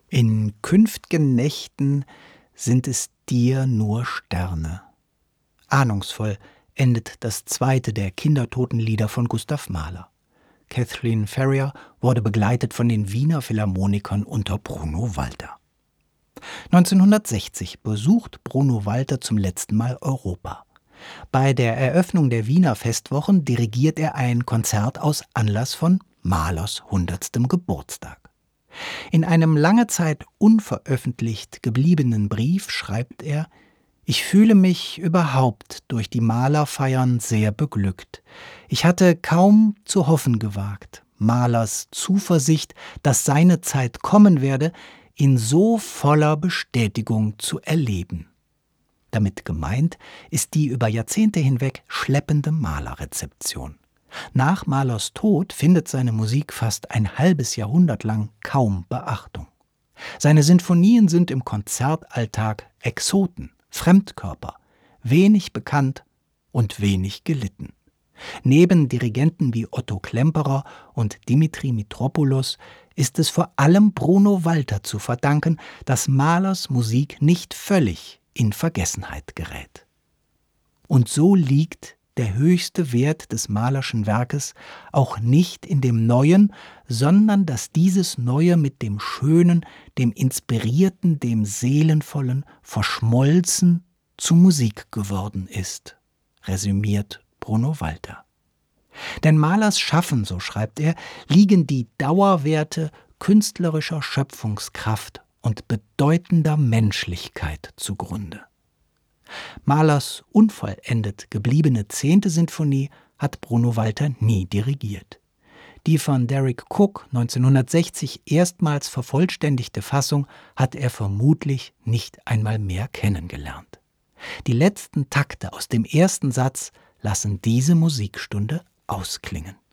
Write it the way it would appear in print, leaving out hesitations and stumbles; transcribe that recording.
In künft'gen Nächten sind es dir nur Sterne. Ahnungsvoll endet das zweite der Kindertotenlieder von Gustav Mahler. Kathleen Ferrier wurde begleitet von den Wiener Philharmonikern unter Bruno Walter. 1960 besucht Bruno Walter zum letzten Mal Europa. Bei der Eröffnung der Wiener Festwochen dirigiert er ein Konzert aus Anlass von Mahlers 100. Geburtstag. In einem lange Zeit unveröffentlicht gebliebenen Brief schreibt er: Ich fühle mich überhaupt durch die Malerfeiern sehr beglückt. Ich hatte kaum zu hoffen gewagt, Mahlers Zuversicht, dass seine Zeit kommen werde, in so voller Bestätigung zu erleben. Damit gemeint ist die über Jahrzehnte hinweg schleppende Mahler-Rezeption. Nach Mahlers Tod findet seine Musik fast ein halbes Jahrhundert lang kaum Beachtung. Seine Sinfonien sind im Konzertalltag Exoten, Fremdkörper, wenig bekannt und wenig gelitten. Neben Dirigenten wie Otto Klemperer und Dimitri Mitropoulos ist es vor allem Bruno Walter zu verdanken, dass Mahlers Musik nicht völlig in Vergessenheit gerät. Und so liegt der höchste Wert des Mahlerschen Werkes auch nicht in dem Neuen, sondern dass dieses Neue mit dem Schönen, dem Inspirierten, dem Seelenvollen verschmolzen zu Musik geworden ist, resümiert Bruno Walter. Denn Mahlers Schaffen, so schreibt er, liegen die Dauerwerte künstlerischer Schöpfungskraft und bedeutender Menschlichkeit zugrunde. Mahlers unvollendet gebliebene 10. Sinfonie hat Bruno Walter nie dirigiert. Die von Derek Cook 1960 erstmals vervollständigte Fassung hat er vermutlich nicht einmal mehr kennengelernt. Die letzten Takte aus dem ersten Satz lassen diese Musikstunde ausklingen.